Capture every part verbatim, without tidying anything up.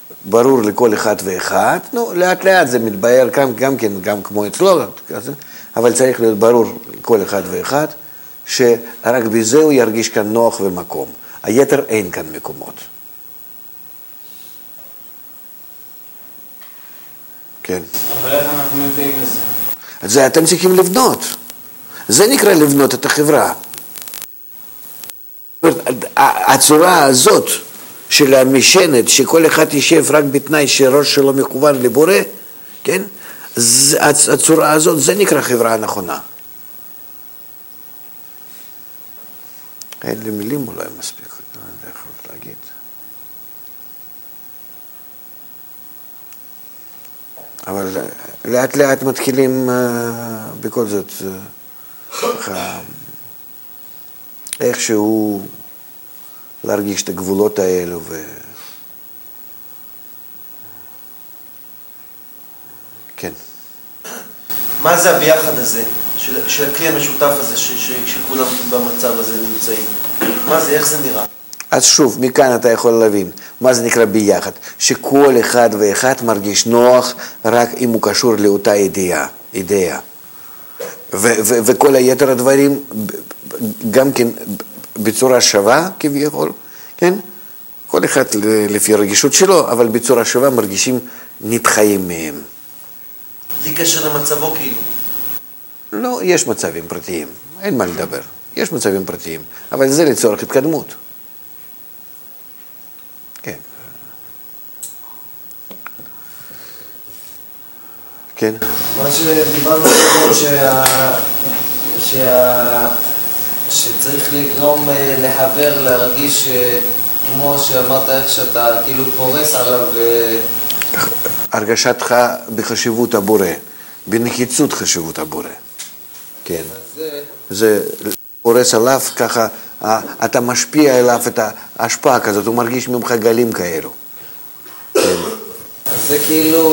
ברור לכל אחד ואחד, נו, לאט לאט זה מתבהר גם, גם כן, גם כמו אצלו, אבל צריך להיות ברור לכל אחד ואחד, שרק בזה הוא ירגיש כאן נוח ומקום. היתר אין כאן מקומות. כן. אבל איך אנחנו מביאים לזה? את זה אתם צריכים לבנות. זה נקרא לבנות את החברה. הצורה הזאת של המשענת, שכל אחד יישב רק בתנאי שראש שלו מכוון לבורא, כן? הצורה הזאת, זה נקרא חברה הנכונה. אין לי מילים אולי מספיק, אני לא יכול להגיד. אבל לאט לאט מתחילים בכל זאת ככה איכשהו להרגיש את הגבולות האלו ו... כן. מה זה הביחד הזה, של, של הכלי המשותף הזה, ש, ש, שכולם במצב הזה נמצאים? מה זה, איך זה נראה? אז שוב, מכאן אתה יכול להבין, מה זה נקרא ביחד? שכל אחד ואחד מרגיש נוח רק אם הוא קשור לאותה אידאה, אידאה. ו- ו- וכל היתר הדברים גם כן בצורה שווה כביכול, כן? כל אחד לפי הרגישות שלו, אבל בצורה שווה מרגישים נתחיים מהם. בלי קשר למצבו כאילו? לא, יש מצבים פרטיים, אין מה לדבר. יש מצבים פרטיים, אבל זה לצורך התקדמות. כן. כן. מה שדיברנו קודם שה... שה... שצריך לגרום לחבר, להרגיש כמו שאמרת איך שאתה כאילו פורס עליו. הרגשתך בחשיבות הבורא, בנחיצות חשיבות הבורא. כן. זה... זה פורס עליו ככה, אתה משפיע עליו את ההשפעה כזאת, הוא מרגיש ממך גלים כאלו. כן. אז זה כאילו,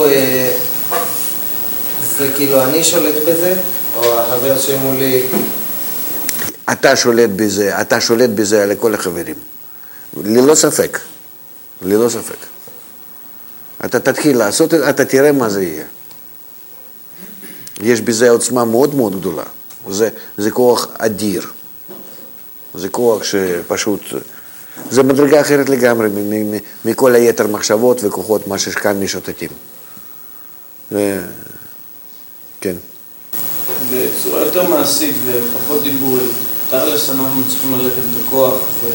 זה כאילו אני שולט בזה, או החבר שמולי? אתה שולט בזה, אתה שולט בזה על כל החברים. ללא ספק. ללא ספק. אתה תתחיל לעשות, אתה תראה מה זה יהיה. יש בזה עוצמה מאוד מאוד גדולה. זה, זה כוח אדיר. זה כוח שפשוט, זה מדרגה אחרת לגמרי מכל היתר מחשבות וכוחות מה שכאן משוטטים. כן. בצורה יותר מעשית ופחות דיבורית, תכלס אנחנו צריכים ללכת בכוח ו...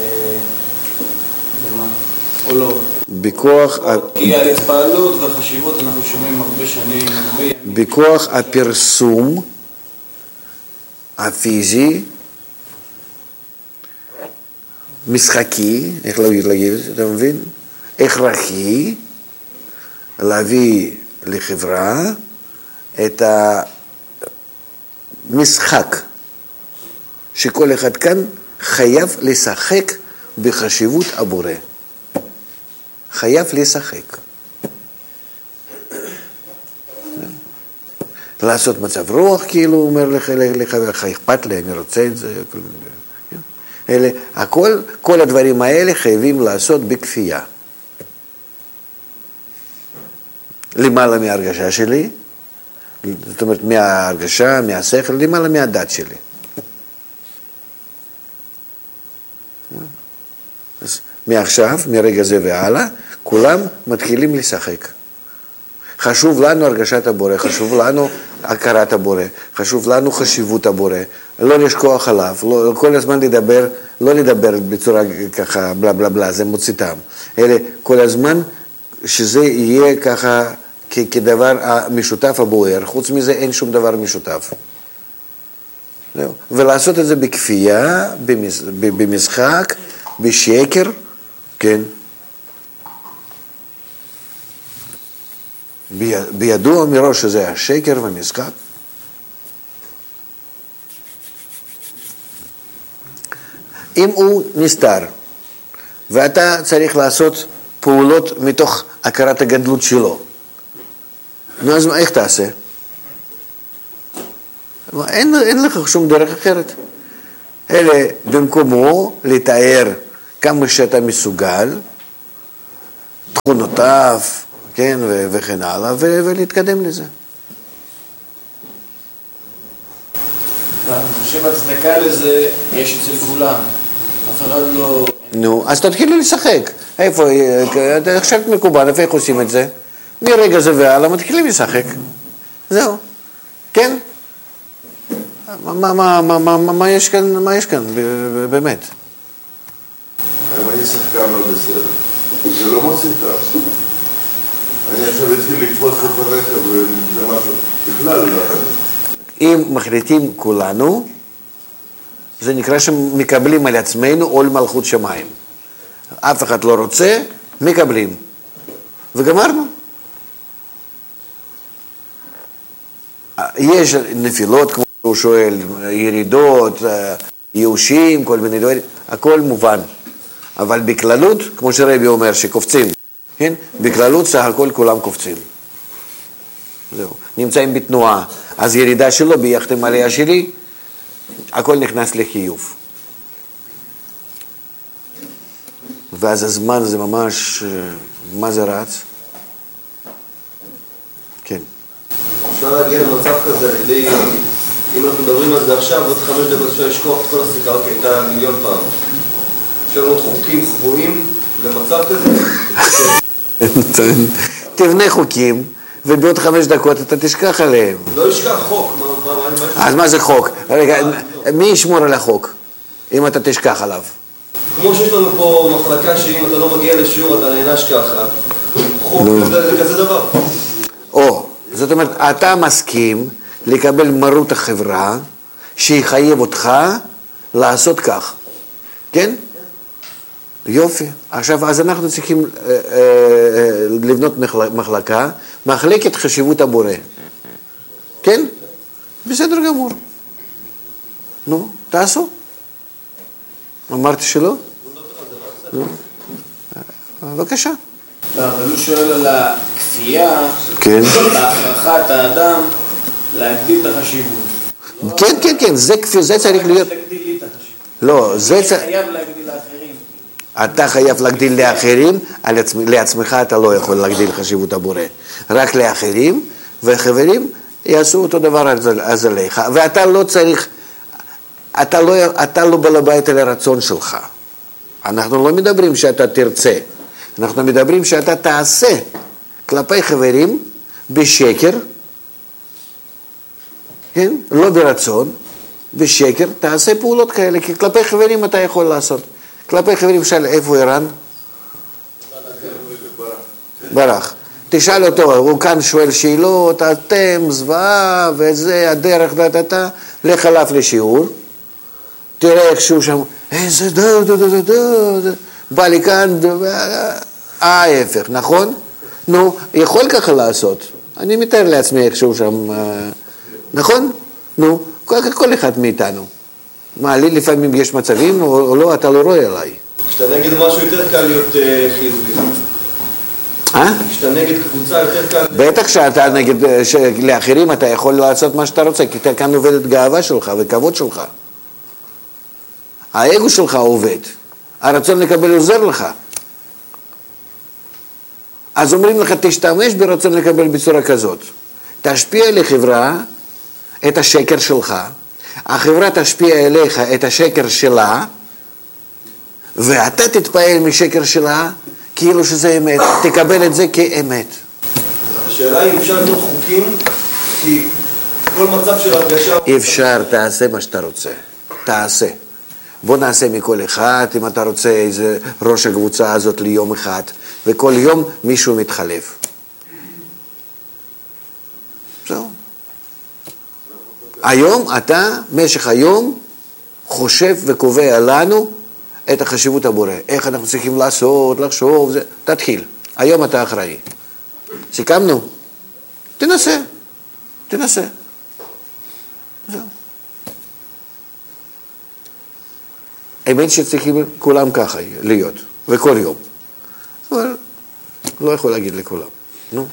ומה? או לא? בכוח... כי ההתפעלות והחשיבות אנחנו שומעים הרבה שנים, הרבה ימים. בכוח הפרסום הפיזי, משחקי, איך להגיד את זה, אתה מבין? הכרחי, להביא לחברה את המשחק שכל אחד כאן חייב לשחק בחשיבות הבורא. חייב לשחק. לעשות מצב רוח, כאילו, הוא אומר לחברך, אכפת לי, אני רוצה את זה. אלה, הכל, כל הדברים האלה חייבים לעשות בכפייה. למעלה מההרגשה שלי, זאת אומרת, מההרגשה, מהשכל, למעלה מהדת שלי. אז מעכשיו, מרגע זה והלאה, כולם מתחילים לשחק. חשוב לנו הרגשת הבורא, חשוב לנו הכרת הבורא, חשוב לנו חשיבות הבורא, לא לשכוח עליו, לא, כל הזמן לדבר, לא לדבר בצורה ככה בלה בלה בלה, זה מוציא טעם, אלא כל הזמן שזה יהיה ככה כ- כדבר המשותף הבוער, חוץ מזה אין שום דבר משותף. זהו. ולעשות את זה בכפייה, במשחק, בשקר, כן. בידוע מראש שזה השקר והמשחק. אם הוא נסתר, ואתה צריך לעשות פעולות מתוך הכרת הגדלות שלו, נו אז איך תעשה? אין, אין לך שום דרך אחרת. אלא במקומו לתאר כמה שאתה מסוגל, תכונותיו, כן, ו- וכן הלאה, ו- ולהתקדם לזה. אני חושב הצדקה לזה יש אצל כולם. אף אחד לא... נו, אז תתחילו לשחק. איפה, עכשיו מקובל, איפה איך עושים את זה? מרגע זה והלאה מתחילים לשחק. זהו. כן? מה, מה, מה, מה, מה יש כאן, מה יש כאן, באמת? אם אני שחקן לא בסדר, זה לא מוציא טעם. אני עכשיו התחיל לקפוץ לך רכב וזה משהו, בכלל לא. אם מחליטים כולנו, זה נקרא שמקבלים על עצמנו עול מלכות שמיים. אף אחד לא רוצה, מקבלים. וגמרנו. יש נפילות, כמו שהוא שואל, ירידות, ייאושים, כל מיני דברים, הכל מובן. אבל בכללות, כמו שרבי אומר, שקופצים, כן? בכללות סך הכל כולם קופצים. זהו. נמצאים בתנועה. אז ירידה שלו ביחתם עליה שלי, הכל נכנס לחיוב. ואז הזמן זה ממש, מה זה רץ? כן. אפשר להגיע למצב כזה, על ידי, אם אנחנו מדברים על זה עכשיו, עוד חמש דקות אפשר לשכוח את כל הסיכה, אוקיי, הייתה מיליון פעם. אפשר לראות חוקים חבויים למצב כזה? תבנה חוקים, ובעוד חמש דקות אתה תשכח עליהם. לא ישכח חוק, מה... אז מה זה חוק? רגע, מי ישמור על החוק, אם אתה תשכח עליו? כמו שיש לנו פה מחלקה שאם אתה לא מגיע לשיעור אתה נענש ככה, חוק זה כזה דבר. או, זאת אומרת, אתה מסכים לקבל מרות החברה שיחייב אותך לעשות כך, כן? יופי. עכשיו, אז אנחנו צריכים אה, אה, לבנות מחלקה, מחלקת חשיבות הבורא. כן? בסדר גמור. נו, תעשו. אמרתי שלא? נו. בבקשה. לא, אבל הוא שואל על הכפייה, כן. בהכרחת האדם, להגדיל את החשיבות. כן, כן, כן, זה כפי, זה צריך להיות... להגדיל לי את החשיבות. לא, זה צריך... חייב להגדיל לאחרים. אתה חייב להגדיל לאחרים, לעצמך אתה לא יכול להגדיל חשיבות הבורא. רק לאחרים, וחברים יעשו אותו דבר אז עליך. ואתה לא צריך, אתה לא, אתה לא בעל הבית על הרצון שלך. אנחנו לא מדברים שאתה תרצה, אנחנו מדברים שאתה תעשה כלפי חברים בשקר, כן? לא ברצון, בשקר, תעשה פעולות כאלה, כי כלפי חברים אתה יכול לעשות. כלפי חברים שאל, איפה אירן? ברח. תשאל אותו, הוא כאן שואל שאלות, אתם, זוועה, וזה, הדרך, דתתה, לך עליו לשיעור, תראה איך שהוא שם, איזה דו, דו, דו, דו, דו, בא לי כאן, ההפך, נכון? נו, יכול ככה לעשות. אני מתאר לעצמי איך שהוא שם, נכון? נו, כל אחד מאיתנו. מה, לי לפעמים יש מצבים, או לא, אתה לא רואה עליי. כשאתה נגד משהו יותר קל להיות חיובי. אה? כשאתה נגד קבוצה יותר קל... בטח שאתה נגד, לאחרים אתה יכול לעשות מה שאתה רוצה, כי כאן עובדת גאווה שלך וכבוד שלך. האגו שלך עובד, הרצון לקבל עוזר לך. אז אומרים לך, תשתמש ברצון לקבל בצורה כזאת. תשפיע לחברה את השקר שלך, החברה תשפיע אליך את השקר שלה, ואתה תתפעל משקר שלה, כאילו שזה אמת, תקבל את זה כאמת. השאלה היא אם אפשר לבנות חוקים, כי כל מצב של הרגשה... אפשר, תעשה מה שאתה רוצה, תעשה. בוא נעשה מכל אחד, אם אתה רוצה איזה ראש הקבוצה הזאת ליום אחד, וכל יום מישהו מתחלף. זהו. היום אתה, משך היום, חושב וקובע לנו את החשיבות הבורא. איך אנחנו צריכים לעשות, לחשוב, זה... תתחיל. היום אתה אחראי. סיכמנו? תנסה. תנסה. זהו. האמת שצריכים כולם ככה להיות, וכל יום. אבל לא יכול להגיד לכולם. נו.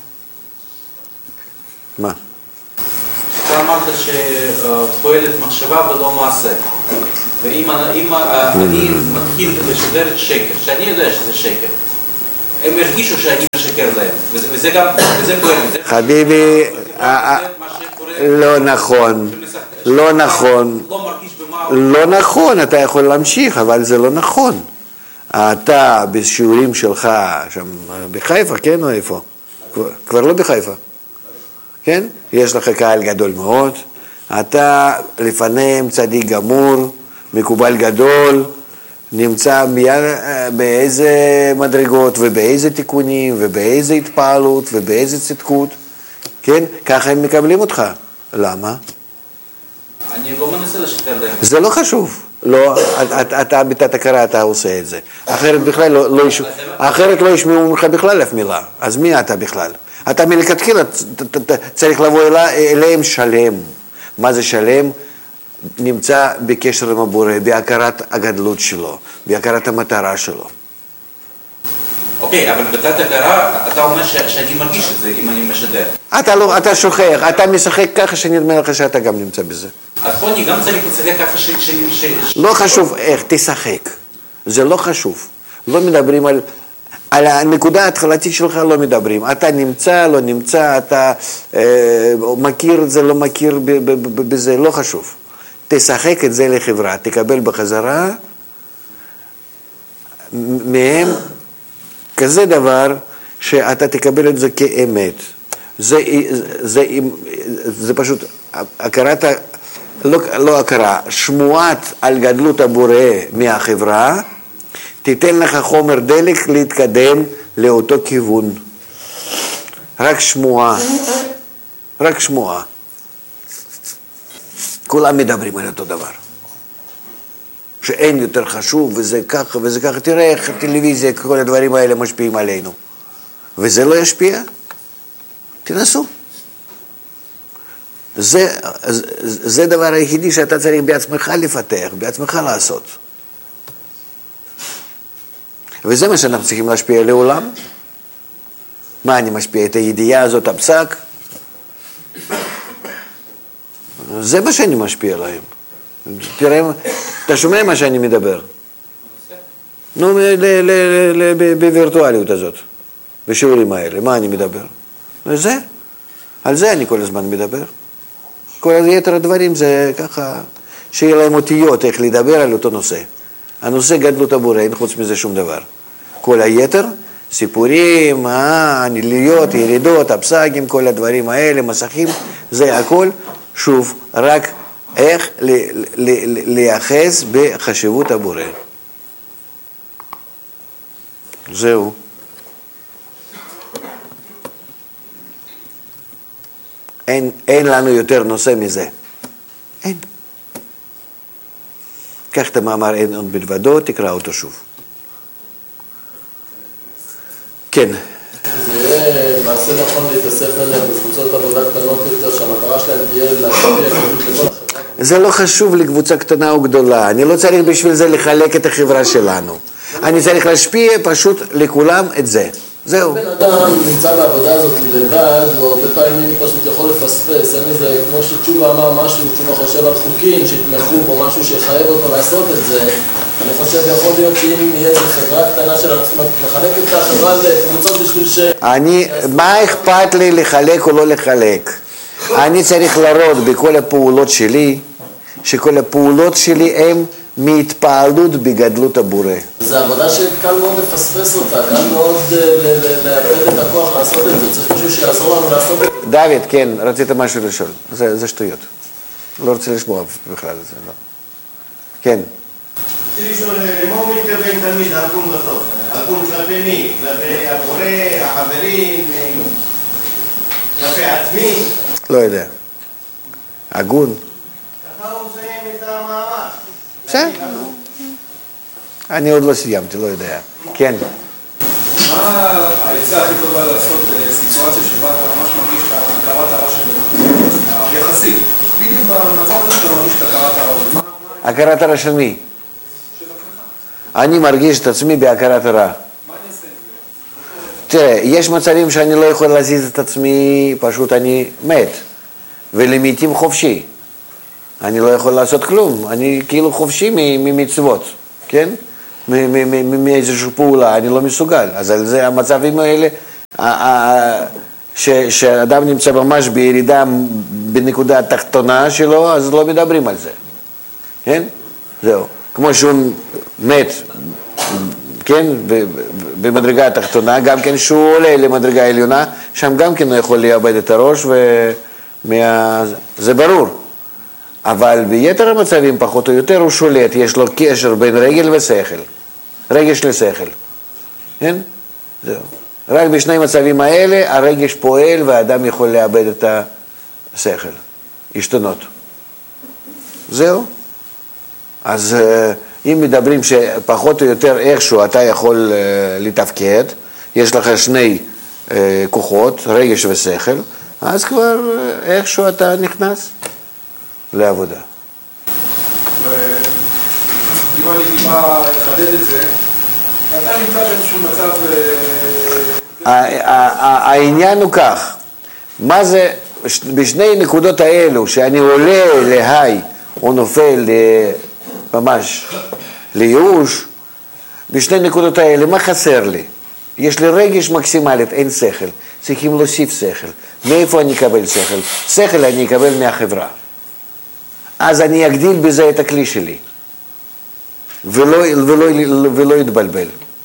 מה? אתה אמרת שפועלת מחשבה ולא מעשה. ואם אני מתחיל לשדר את שקר, שאני יודע שזה שקר, הם הרגישו שאני משקר להם, וזה גם, וזה פועל. חביבי, לא נכון, לא נכון, לא נכון, אתה יכול להמשיך, אבל זה לא נכון. אתה בשיעורים שלך, שם בחיפה, כן או איפה? כבר לא בחיפה, כן? יש לך קהל גדול מאוד, אתה לפניהם צדיק גמור, מקובל גדול, נמצא באיזה מדרגות ובאיזה תיקונים ובאיזה התפעלות ובאיזה צדקות, כן? ככה הם מקבלים אותך. למה? אני לא מנסה לשקר להם. זה לא חשוב. לא, אתה בתת הכרה אתה עושה את זה. אחרת בכלל לא, לא ישמעו, אחרת לא ישמעו ממך בכלל אף מילה. אז מי אתה בכלל? אתה מלכתחילה צריך לבוא אליהם שלם. מה זה שלם? נמצא בקשר עם הבורא, בהכרת הגדלות שלו, בהכרת המטרה שלו. אוקיי, אבל בתת הכרה, אתה אומר שאני מרגיש את זה אם אני משדר. אתה לא, אתה שוכח, אתה משחק ככה שנדמה לך שאתה גם נמצא בזה. אז פה אני גם צריך לשחק ככה ש... לא חשוב איך, תשחק. זה לא חשוב. לא מדברים על... על הנקודה ההתחלתית שלך לא מדברים. אתה נמצא, לא נמצא, אתה אה, מכיר את זה, לא מכיר ב, ב, ב, בזה, לא חשוב. תשחק את זה לחברה, תקבל בחזרה מהם כזה דבר שאתה תקבל את זה כאמת. זה, זה, זה, זה פשוט הכרת, לא, לא הכרה, שמועת על גדלות הבורא מהחברה, תיתן לך חומר דלק להתקדם לאותו כיוון. רק שמועה, רק שמועה. כולם מדברים על אותו דבר. שאין יותר חשוב, וזה ככה, וזה ככה. תראה איך הטלוויזיה, כל הדברים האלה משפיעים עלינו. וזה לא ישפיע? תנסו. זה, זה דבר היחידי שאתה צריך בעצמך לפתח, בעצמך לעשות. וזה מה שאנחנו צריכים להשפיע לעולם. מה אני משפיע? את הידיעה הזאת, הפסק? זה מה שאני משפיע עליהם. תראה, אתה שומע מה שאני מדבר? נו, בווירטואליות הזאת, בשיעורים האלה, מה אני מדבר? זה, על זה אני כל הזמן מדבר. כל היתר הדברים זה ככה, שיהיה להם אותיות איך לדבר על אותו נושא. הנושא גדלות הבורא, אין חוץ מזה שום דבר. כל היתר, סיפורים, הניליות, ירידות, הפסקים, כל הדברים האלה, מסכים, זה הכל, שוב, רק איך לייחס בחשיבות הבורא. זהו. אין, אין לנו יותר נושא מזה. אין. קח את המאמר אין עוד בלבדו, תקרא אותו שוב. כן. זה יהיה מעשה נכון להתאסף עליהם בקבוצות עבודה קטנות יותר, שהמטרה שלהם תהיה להשפיע גדלות לכל החברה. זה לא חשוב לקבוצה קטנה או גדולה. אני לא צריך בשביל זה לחלק את החברה שלנו. אני צריך להשפיע פשוט לכולם את זה. זהו. בן אדם נמצא בעבודה הזאת לבד, והרבה פעמים פשוט יכול לפספס, אין איזה, כמו שתשובה אמר משהו, תשובה חושב על חוקים שיתמכו בו, משהו שיחייב אותו לעשות את זה. אני חושב יכול להיות שאם יהיה איזו חברה קטנה שלנו, מחלק את החברה לקבוצות בשביל ש... אני, מה אכפת לי לחלק או לא לחלק? אני צריך לראות בכל הפעולות שלי, שכל הפעולות שלי הן מהתפעלות בגדלות הבורא. זו עבודה שקל מאוד לפספס אותה, קל מאוד לאבד את הכוח לעשות את זה, צריך משהו שיעזור לנו לעשות את זה. דוד, כן, רצית משהו לשאול, זה, זה שטויות. לא רוצה לשמוע בכלל את זה, לא. כן. רציתי לשאול, למה הוא מתכוון תלמיד הגון בסוף? הגון כלפי מי? כלפי הבורא, החברים, כלפי עצמי? לא יודע. הגון? ככה הוא מסיים את המאמר. בסדר. אני עוד לא סיימתי, לא יודע. כן. מה העצה הכי טובה לעשות בסיטואציה שבה אתה ממש מרגיש את הכרת הרע שלו? יחסית. בדיוק במצב הזה שאתה מרגיש את הכרת הרע. הכרת הרע של מי? של עצמך. אני מרגיש את עצמי בהכרת הרע. מה אני אעשה את זה? תראה, יש מצבים שאני לא יכול להזיז את עצמי, פשוט אני מת. ולעיתים חופשי. אני לא יכול לעשות כלום, אני כאילו חופשי ממצוות, כן? מאיזושהי פעולה, אני לא מסוגל. אז על זה המצבים האלה, שאדם נמצא ממש בירידה בנקודה התחתונה שלו, אז לא מדברים על זה. כן? זהו. כמו שהוא מת, כן? במדרגה התחתונה, גם כן שהוא עולה למדרגה העליונה, שם גם כן הוא יכול לאבד את הראש, וזה ברור. אבל ביתר המצבים פחות או יותר הוא שולט, יש לו קשר בין רגל ושכל. רגש לשכל. כן? זהו. רק בשני מצבים האלה הרגש פועל והאדם יכול לאבד את השכל, השתנות. זהו. אז אם מדברים שפחות או יותר איכשהו אתה יכול לתפקד, יש לך שני כוחות, רגש ושכל, אז כבר איכשהו אתה נכנס לעבודה. אם אני טיפה לחדד את זה, אתה נמצא באיזשהו מצב... העניין הוא כך, מה זה, בשני נקודות האלו, שאני עולה להי, או נופל ממש לייאוש, בשני נקודות האלה, מה חסר לי? יש לי רגש מקסימלית, אין שכל, צריכים להוסיף שכל. מאיפה אני אקבל שכל? שכל אני אקבל מהחברה. אז אני אגדיל בזה את הכלי שלי, ולא, ולא, ולא יתבלבל.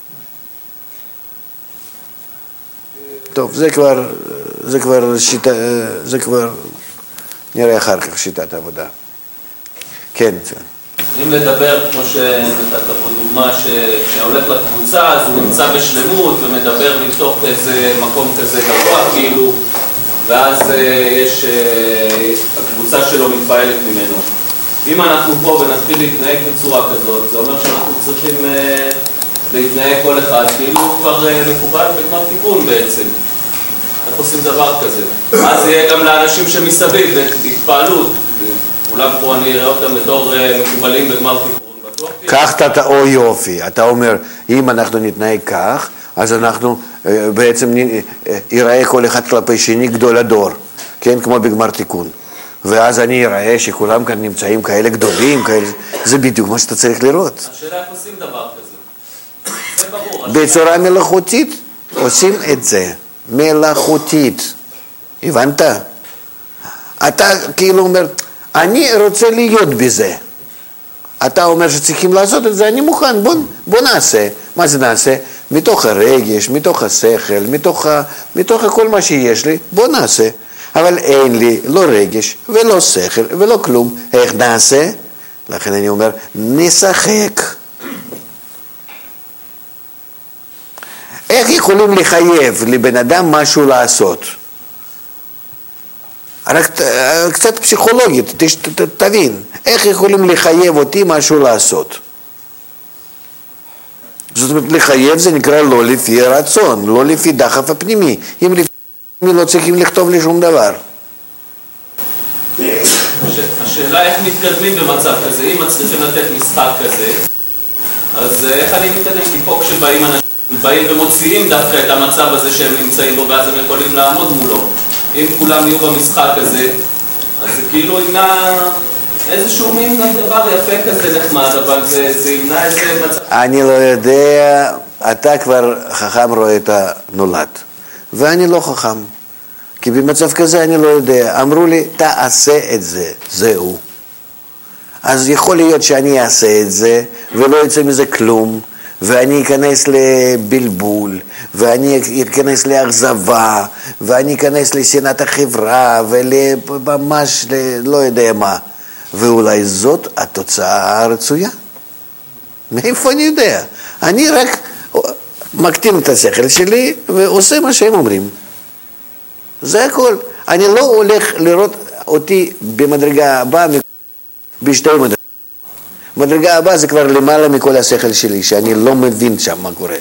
טוב, זה כבר, זה כבר שיטה, זה כבר נראה אחר כך שיטת העבודה. כן. אם לדבר, כמו שנתת פה דוגמה, שהולך לקבוצה, אז הוא נמצא בשלמות ומדבר מתוך איזה מקום כזה גבוה, כאילו, ואז יש, הקבוצה שלו מתפעלת ממנו. אם אנחנו פה ונתחיל להתנהג בצורה כזאת, זה אומר שאנחנו צריכים להתנהג כל אחד, כאילו הוא כבר מקובל בגמר תיקון בעצם. איך עושים דבר כזה? אז יהיה גם לאנשים שמסביב, התפעלות. אולי פה אני אראה אותם בתור מקובלים בגמר תיקון. כך אתה, או יופי, אתה אומר, אם אנחנו נתנהג כך, אז אנחנו בעצם יראה כל אחד כלפי שני גדול הדור, כן, כמו בגמר תיקון. ואז אני אראה שכולם כאן נמצאים כאלה גדולים, כאלה, זה בדיוק מה שאתה צריך לראות. השאלה איך עושים דבר כזה? זה ברור. בצורה מלאכותית עושים את זה, מלאכותית. הבנת? אתה כאילו אומר, אני רוצה להיות בזה. אתה אומר שצריכים לעשות את זה, אני מוכן, בוא, בוא נעשה. מה זה נעשה? מתוך הרגש, מתוך השכל, מתוך, ה, מתוך כל מה שיש לי, בוא נעשה. אבל אין לי לא רגש ולא שכל ולא כלום. איך נעשה? לכן אני אומר, נשחק. איך יכולים לחייב לבן אדם משהו לעשות? רק קצת פסיכולוגית, ת, ת, תבין, איך יכולים לחייב אותי משהו לעשות? זאת אומרת, לחייב זה נקרא לא לפי רצון, לא לפי דחף הפנימי. אם לפי הפנימי לא צריכים לכתוב לי שום דבר. השאלה איך מתקדמים במצב כזה, אם מצליחים לתת משחק כזה, אז איך אני מתקדם? כי פה כשבאים אנשים, באים ומוציאים דווקא את המצב הזה שהם נמצאים בו, ואז הם יכולים לעמוד מולו. אם כולם יהיו במשחק הזה, אז זה כאילו ימנע איזשהו מין דבר יפה כזה נחמד, אבל זה, זה ימנע איזה מצב. אני לא יודע, אתה כבר חכם רואה את הנולד, ואני לא חכם. כי במצב כזה אני לא יודע, אמרו לי, תעשה את זה, זהו. אז יכול להיות שאני אעשה את זה, ולא יצא מזה כלום, ואני אכנס לבלבול, ואני אכנס לאכזבה, ואני אכנס לשנאת החברה, וממש לא יודע מה. ואולי זאת התוצאה הרצויה. מאיפה אני יודע? אני רק מקטין את השכל שלי, ועושה מה שהם אומרים. זה הכל. אני לא הולך לראות אותי במדרגה הבאה בשתי מדרגות. מדרגה הבאה זה כבר למעלה מכל השכל שלי, שאני לא מבין שם מה קורה.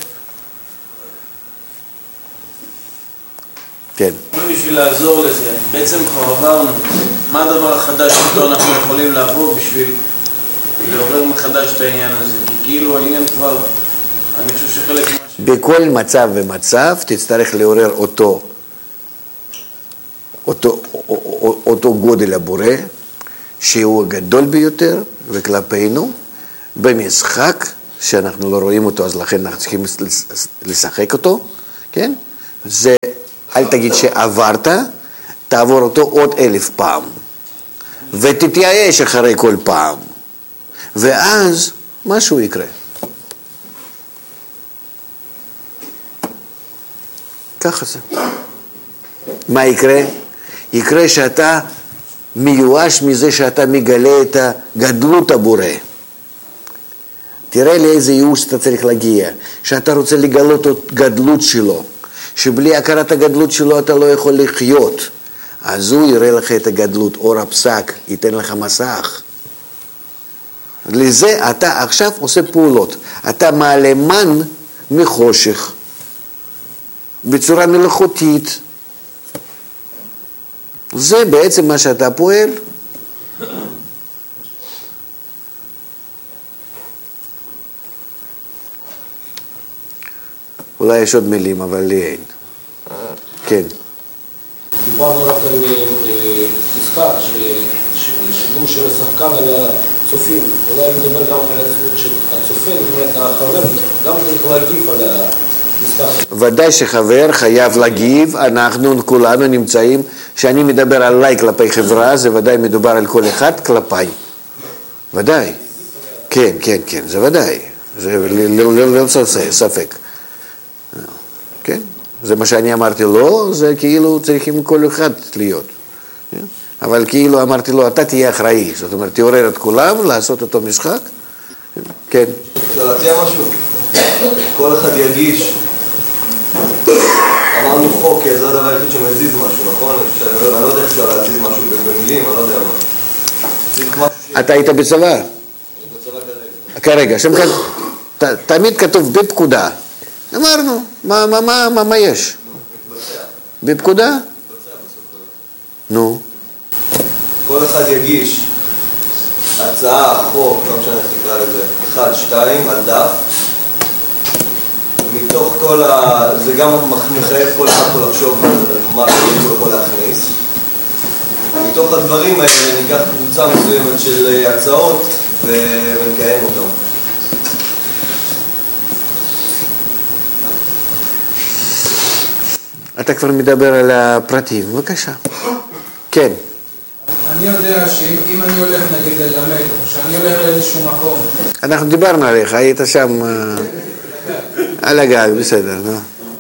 כן. בשביל לעזור לזה, בעצם כבר עברנו, מה הדבר החדש שאותו אנחנו יכולים לעבור בשביל לעורר מחדש את העניין הזה? כי כאילו העניין כבר, אני חושב שחלק מה ש... בכל מצב ומצב תצטרך לעורר אותו, אותו, אותו גודל הבורא, שהוא הגדול ביותר, וכלפינו, במשחק שאנחנו לא רואים אותו, אז לכן אנחנו צריכים לשחק אותו, כן? זה, אל תגיד שעברת, תעבור אותו עוד אלף פעם, ותתייאש אחרי כל פעם, ואז משהו יקרה. ככה זה. מה יקרה? יקרה שאתה מיואש מזה שאתה מגלה את הגדלות הבורא. תראה לאיזה ייאוש אתה צריך להגיע, שאתה רוצה לגלות את הגדלות שלו, שבלי הכרת הגדלות שלו אתה לא יכול לחיות. אז הוא יראה לך את הגדלות, אור הפסק, ייתן לך מסך. לזה אתה עכשיו עושה פעולות. אתה מעלה מן מחושך, בצורה מלאכותית. זה בעצם מה שאתה פועל. אולי יש עוד מילים, אבל לי אין. כן. דיברנו רק על פסקה, שידור של השחקן על הצופים. אולי נדבר גם על הצופה, זאת אומרת, החבר גם צריך להגיב על הפסקה. ודאי שחבר חייב להגיב, אנחנו כולנו נמצאים, שאני מדבר עליי כלפי חברה, זה ודאי מדובר על כל אחד כלפיי. ודאי. כן, כן, כן, זה ודאי. זה לא ספק. כן? זה מה שאני אמרתי לו, זה כאילו צריכים כל אחד להיות. אבל כאילו אמרתי לו, אתה תהיה אחראי. זאת אומרת, תעורר את כולם, לעשות אותו משחק. כן. אפשר להציע משהו? כל אחד יגיש. אמרנו חוק, כי זה הדבר היחיד שמזיז משהו, נכון? אני לא יודע איך אפשר להזיז משהו במילים, אני לא יודע מה. אתה היית בצבא? בצבא כרגע. כרגע, שם כאן, תמיד כתוב בפקודה. אמרנו, מה, מה, מה, מה, מה יש? בפקודה? נו. כל אחד יגיש הצעה, חוק, לא משנה איך תקרא לזה, אחד, שתיים, על דף. מתוך כל ה... זה גם מחייב כל אחד פה לחשוב מה הוא יכול להכניס. מתוך הדברים האלה ניקח קבוצה מסוימת של הצעות ונקיים אותם. אתה כבר מדבר על הפרטים, בבקשה. כן. אני יודע שאם אני הולך נגיד ללמד, או שאני הולך לאיזשהו מקום. אנחנו דיברנו עליך, היית שם על הגג, בסדר, נו.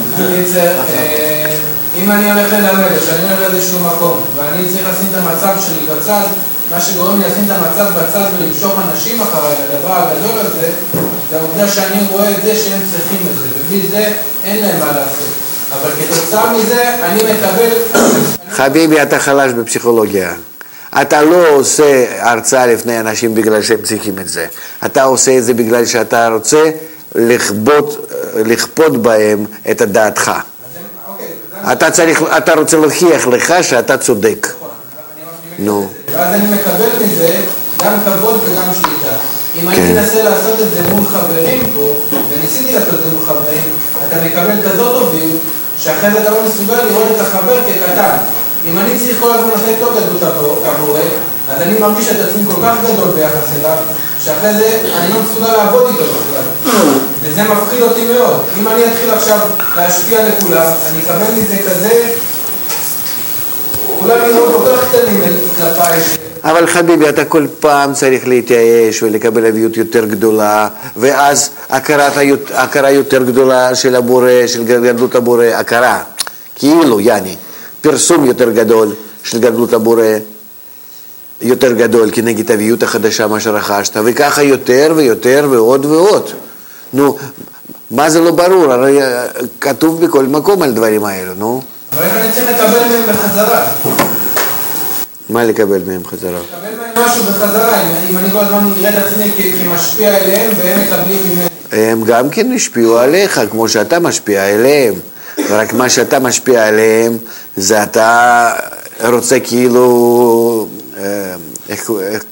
אם אני הולך ללמד, או שאני הולך לאיזשהו מקום, ואני צריך לשים את המצב שלי בצד, מה שגורם לי לשים את המצב בצד ולמשוך אנשים אחריי, הדבר הגדול הזה, זה העובדה שאני רואה את זה שהם צריכים את זה, ובלי זה אין להם מה לעשות. אבל כתוצאה מזה אני מקבל... חביבי, אתה חלש בפסיכולוגיה. אתה לא עושה הרצאה לפני אנשים בגלל שהם צריכים את זה. אתה עושה את זה בגלל שאתה רוצה לכפות, לכפות בהם את דעתך. אתה צריך, אתה רוצה להוכיח לך שאתה צודק. נו. ואז אני מקבל מזה גם כבוד וגם שליטה. אם הייתי מנסה לעשות את זה מול חברים פה, וניסיתי לעשות את זה מול חברים, אתה מקבל כזאת הוביות, שאחרי זה אתה לא מסוגל לראות את החבר כקטן. אם אני צריך כל הזמן לתת לו גדלות עבורי, אז אני מרגיש את עצמי כל כך גדול ביחס אליו, שאחרי זה אני לא מסוגל לעבוד איתו בכלל. וזה מפחיד אותי מאוד. אם אני אתחיל עכשיו להשפיע לכולם, אני אקבל מזה כזה, כולם יראו כל כך קטנים כלפיי. אבל חביבי, אתה כל פעם צריך להתייאש ולקבל אביות יותר גדולה, ואז הכרה יותר גדולה של הבורא, של גדלות הבורא, הכרה, כאילו, יעני, פרסום יותר גדול של גדלות הבורא, יותר גדול כנגד אביות החדשה מה שרכשת, וככה יותר ויותר ועוד ועוד. נו, מה זה לא ברור? הרי כתוב בכל מקום על דברים האלו, נו. אבל אני צריך לקבל מהם בחזרה. מה לקבל מהם חזרה? לקבל מהם משהו בחזרה, אם אני כל הזמן נראה את עצמי כמשפיע אליהם והם מקבלים ממני. הם גם כן השפיעו עליך, כמו שאתה משפיע אליהם. ורק מה שאתה משפיע עליהם, זה אתה רוצה כאילו, איך, איך,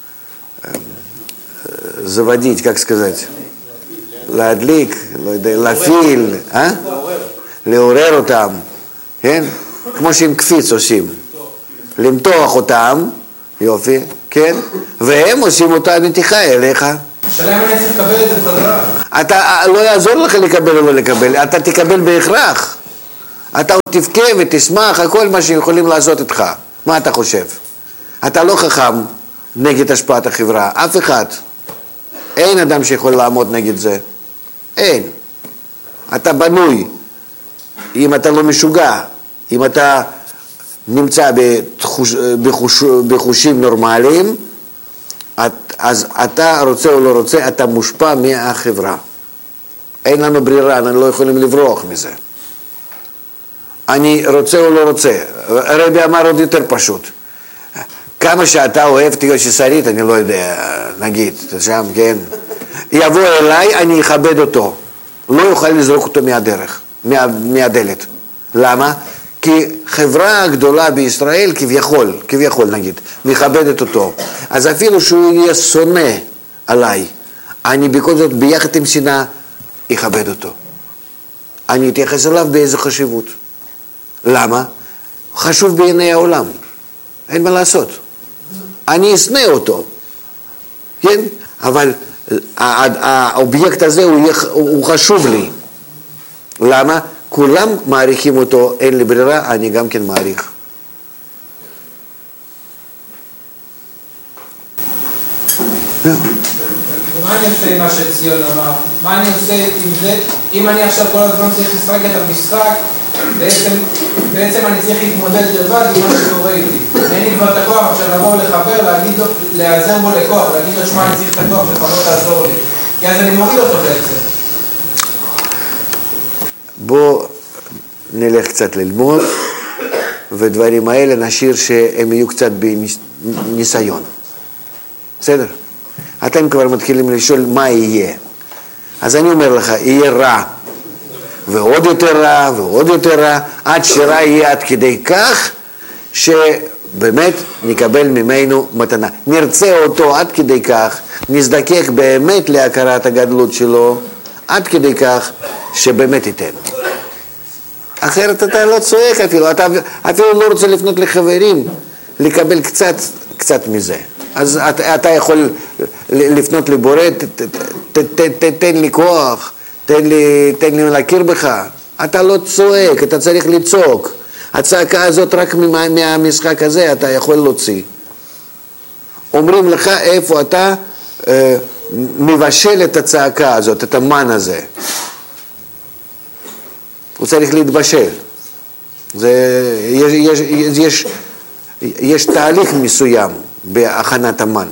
заводить, как сказать, להדליק, לא יודע, להפעיל, אה? לעורר אותם, כן? כמו שהם קפיץ עושים. למתוח אותם, יופי, כן? והם עושים אותה נתיחה אליך. השאלה אם אני צריך לקבל את זה בחזרה. אתה, לא יעזור לך לקבל או לא לקבל, אתה תקבל בהכרח. אתה תבכה ותשמח, הכל מה שיכולים לעשות איתך. מה אתה חושב? אתה לא חכם נגד השפעת החברה, אף אחד. אין אדם שיכול לעמוד נגד זה. אין. אתה בנוי. אם אתה לא משוגע, אם אתה נמצא בתחוש, בחוש, בחושים נורמליים, אז אתה רוצה או לא רוצה, אתה מושפע מהחברה. אין לנו ברירה, אנחנו לא יכולים לברוח מזה. אני רוצה או לא רוצה. הרבי אמר עוד יותר פשוט. כמה שאתה אוהב את יוסי שרית, אני לא יודע, נגיד, שם, כן. יבוא אליי, אני אכבד אותו. לא יוכל לזרוק אותו מהדרך, מה, מהדלת. למה? כי חברה גדולה בישראל, כביכול, כביכול נגיד, מכבדת אותו. אז אפילו שהוא יהיה שונא עליי, אני בכל זאת ביחד עם שנאה, אכבד אותו. אני אתייחס אליו באיזו חשיבות. למה? חשוב בעיני העולם. אין מה לעשות. אני אשנא אותו. כן? אבל האובייקט הזה הוא, הוא חשוב לי. למה? כולם מעריכים אותו, אין לי ברירה, אני גם כן מעריך. ומה אני עושה עם מה שציון אמר? מה אני עושה עם זה? אם אני עכשיו כל הזמן צריך לשחק את המשחק, בעצם, בעצם אני צריך להתמודד לבד עם מה שקורה איתי. אין לי כבר את הכוח עכשיו לבוא לחבר, להגיד לו, להיעזר בו לכוח, להגיד לו שמה אני צריך את הכוח שלך, לא תעזור לי. כי אז אני מוריד אותו בעצם. בוא נלך קצת ללמוד, ודברים האלה נשאיר שהם יהיו קצת בניסיון. בסדר? אתם כבר מתחילים לשאול מה יהיה. אז אני אומר לך, יהיה רע, ועוד יותר רע, ועוד יותר רע, עד שרע יהיה עד כדי כך, שבאמת נקבל ממנו מתנה. נרצה אותו עד כדי כך, נזדקק באמת להכרת הגדלות שלו, עד כדי כך שבאמת ייתן. אחרת אתה לא צועק אפילו, אתה אפילו לא רוצה לפנות לחברים, לקבל קצת, קצת מזה. אז אתה, אתה יכול לפנות לבורא, תן לי כוח, תן לי, תן לי להכיר בך. אתה לא צועק, אתה צריך לצעוק. הצעקה הזאת רק מהמשחק הזה אתה יכול להוציא. אומרים לך איפה אתה אה, מבשל את הצעקה הזאת, את המן הזה. הוא צריך להתבשל. זה, יש, יש, יש, יש תהליך מסוים בהכנת המן.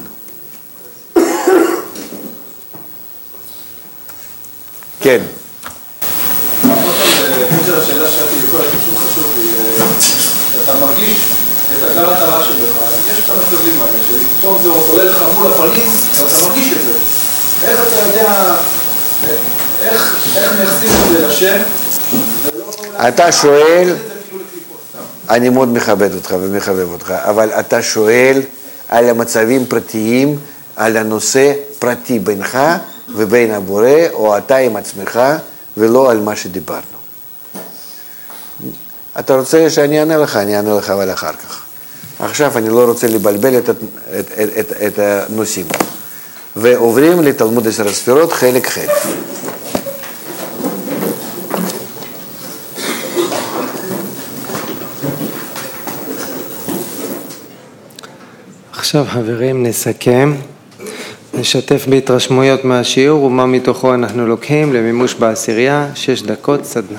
כן. בקשר לשאלה שאלתי לכל הקישור חשוב לי, אתה מרגיש את הגרת הרע שלך, יש את המצבים האלה, שפתאום זה עולה לך מול הפניס, ואתה מרגיש את זה. איך אתה יודע, איך מייחסים את זה לשם? אתה שואל, אני מאוד מכבד אותך ומחבב אותך, אבל אתה שואל על המצבים פרטיים, על הנושא פרטי בינך ובין הבורא, או אתה עם עצמך, ולא על מה שדיברנו. אתה רוצה שאני אענה לך, אני אענה לך אבל אחר כך. עכשיו אני לא רוצה לבלבל את, את, את, את, את הנושאים. ועוברים לתלמוד עשר הספירות, חלק ח'. עכשיו חברים נסכם, נשתף בהתרשמויות מהשיעור ומה מתוכו אנחנו לוקחים למימוש בעשירייה, שש דקות סדנה.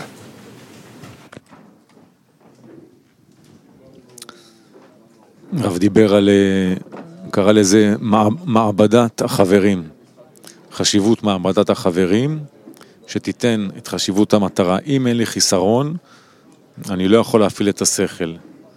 הרב דיבר על, קרא לזה מעבדת החברים, חשיבות מעבדת החברים, שתיתן את חשיבות המטרה. אם אין לי חיסרון, אני לא יכול להפעיל את השכל.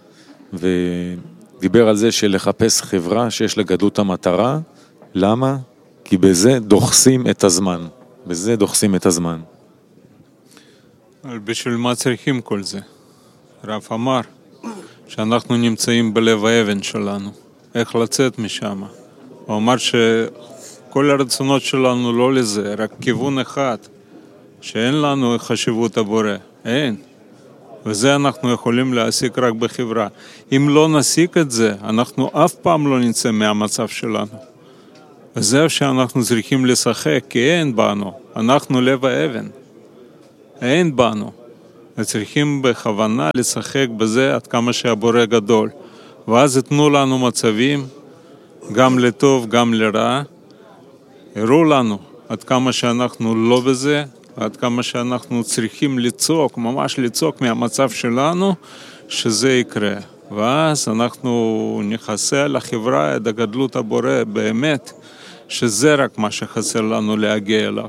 ודיבר על זה שלחפש חברה שיש לה גדלות המטרה. למה? כי בזה דוחסים את הזמן. בזה דוחסים את הזמן. אבל בשביל מה צריכים כל זה? רב אמר שאנחנו נמצאים בלב האבן שלנו. איך לצאת משם? הוא אמר שכל הרצונות שלנו לא לזה, רק כיוון אחד. שאין לנו חשיבות הבורא. אין. וזה אנחנו יכולים להשיג רק בחברה. אם לא נשיג את זה, אנחנו אף פעם לא נצא מהמצב שלנו. וזהו שאנחנו צריכים לשחק, כי אין בנו, אנחנו לב האבן, אין בנו. צריכים בכוונה לשחק בזה עד כמה שהבורא גדול, ואז יתנו לנו מצבים, גם לטוב, גם לרע, הראו לנו עד כמה שאנחנו לא בזה, עד כמה שאנחנו צריכים לצעוק, ממש לצעוק מהמצב שלנו, שזה יקרה. ואז אנחנו נכסה לחברה את הגדלות הבורא באמת, שזה רק מה שחסר לנו להגיע אליו.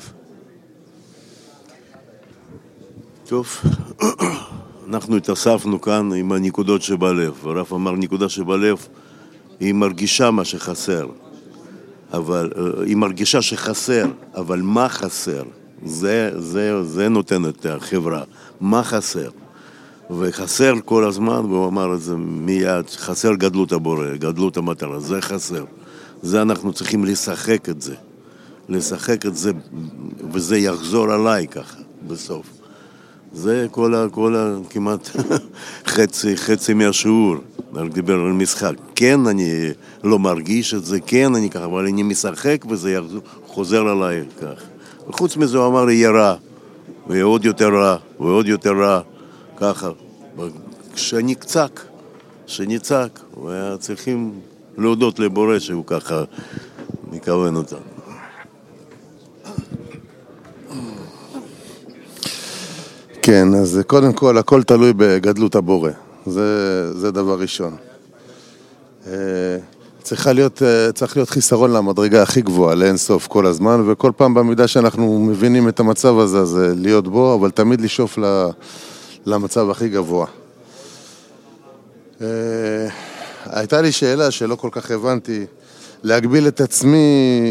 טוב, אנחנו התאספנו כאן עם הנקודות שבלב, הרב אמר נקודה שבלב היא מרגישה מה שחסר, אבל היא מרגישה שחסר, אבל מה חסר? זה, זה, זה נותן את החברה, מה חסר? וחסר כל הזמן, והוא אמר את זה מיד, חסר גדלות הבורא, גדלות המטרה, זה חסר. זה אנחנו צריכים לשחק את זה, לשחק את זה, וזה יחזור עליי ככה, בסוף. זה כל ה... כל ה... כמעט חצי, חצי מהשיעור, רק דיבר על משחק. כן, אני לא מרגיש את זה, כן, אני ככה, אבל אני משחק וזה יחזור, חוזר עליי כך. וחוץ מזה הוא אמר, יהיה רע, ויהיה עוד יותר רע, ועוד יותר רע, ככה. כשאני קצק, כשאני צעק, וצריכים להודות לבורא שהוא ככה מכוון אותנו. כן, אז קודם כל, הכל תלוי בגדלות הבורא. זה, זה דבר ראשון. צריכה להיות, צריך להיות חיסרון למדרגה הכי גבוהה, לאין סוף כל הזמן, וכל פעם במידה שאנחנו מבינים את המצב הזה, זה להיות בו, אבל תמיד לשאוף למצב הכי גבוה. הייתה לי שאלה שלא כל כך הבנתי, להגביל את עצמי,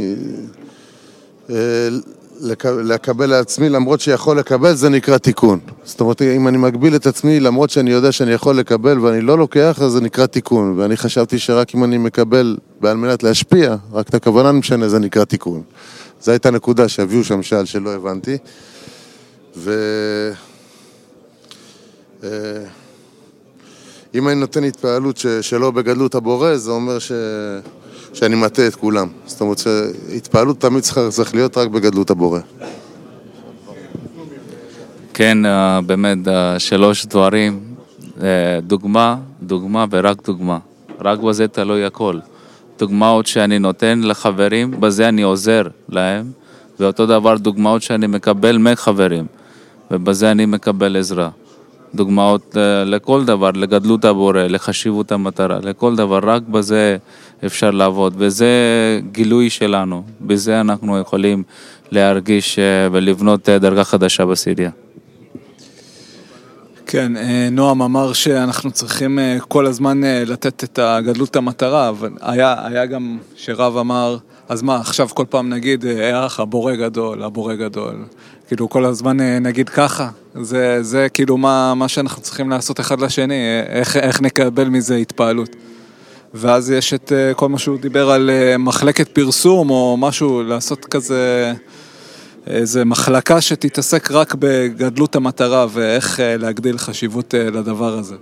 לקבל לעצמי למרות שיכול לקבל, זה נקרא תיקון. זאת אומרת, אם אני מגביל את עצמי למרות שאני יודע שאני יכול לקבל ואני לא לוקח, אז זה נקרא תיקון. ואני חשבתי שרק אם אני מקבל על מנת להשפיע, רק את הכוונה משנה, זה נקרא תיקון. זו הייתה נקודה שהביאו שם שאל שלא הבנתי. ו... אם אני נותן התפעלות ש... שלא בגדלות הבורא, זה אומר ש... שאני מטה את כולם. זאת אומרת שהתפעלות תמיד צריך להיות רק בגדלות הבורא. כן, באמת, שלוש דברים, דוגמה, דוגמה ורק דוגמה. רק בזה תלוי הכל. דוגמאות שאני נותן לחברים, בזה אני עוזר להם, ואותו דבר דוגמאות שאני מקבל מחברים, ובזה אני מקבל עזרה. דוגמאות לכל דבר, לגדלות הבורא, לחשיבות המטרה, לכל דבר, רק בזה אפשר לעבוד, וזה גילוי שלנו, בזה אנחנו יכולים להרגיש ולבנות דרגה חדשה בסיריה. כן, נועם אמר שאנחנו צריכים כל הזמן לתת את הגדלות המטרה, אבל היה, היה גם שרב אמר, אז מה, עכשיו כל פעם נגיד, איך הבורא גדול, הבורא גדול, כאילו כל הזמן נגיד ככה, זה, זה כאילו מה, מה שאנחנו צריכים לעשות אחד לשני, איך, איך נקבל מזה התפעלות. ואז יש את כל מה שהוא דיבר על מחלקת פרסום או משהו, לעשות כזה, איזה מחלקה שתתעסק רק בגדלות המטרה ואיך להגדיל חשיבות לדבר הזה.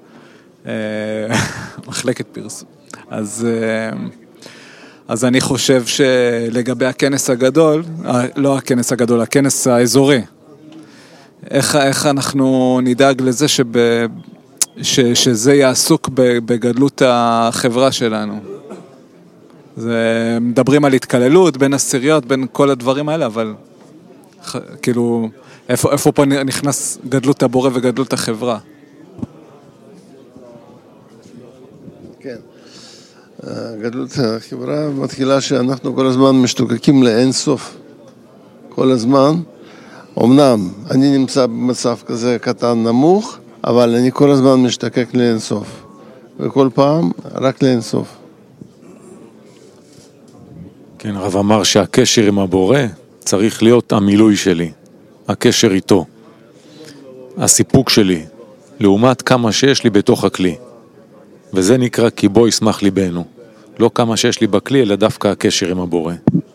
מחלקת פרסום. אז, אז אני חושב שלגבי הכנס הגדול, לא הכנס הגדול, הכנס האזורי, איך, איך אנחנו נדאג לזה שב, ש, שזה יעסוק בגדלות החברה שלנו. זה, מדברים על התקללות בין עשיריות, בין כל הדברים האלה, אבל כאילו, איפה, איפה פה נכנס גדלות הבורא וגדלות החברה? כן. גדלות החברה מתחילה שאנחנו כל הזמן משתוקקים לאין סוף. כל הזמן. אמנם, אני נמצא במצב כזה קטן נמוך, אבל אני כל הזמן משתוקק לאין סוף. וכל פעם רק לאין סוף. כן, הרב אמר שהקשר עם הבורא צריך להיות המילוי שלי, הקשר איתו, הסיפוק שלי, לעומת כמה שיש לי בתוך הכלי. וזה נקרא כי בו ישמח ליבנו. לא כמה שיש לי בכלי, אלא דווקא הקשר עם הבורא.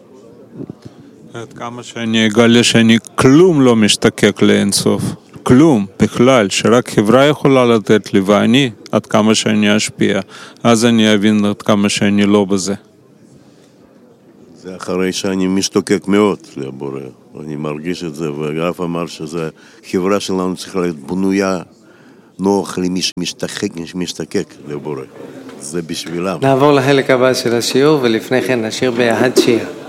עד כמה שאני אגלה שאני כלום לא משתקק לאינסוף. כלום, בכלל, שרק חברה יכולה לתת לי, ואני, עד כמה שאני אשפיע. אז אני אבין עד כמה שאני לא בזה. זה אחרי שאני משתוקק מאוד לבורא. אני מרגיש את זה, והרב אמר שזה, חברה שלנו צריכה להיות בנויה נוח למי שמשתקק, משתקק לבורא. זה בשבילם. נעבור לחלק הבא של השיעור, ולפני כן נשאיר ביחד שיר.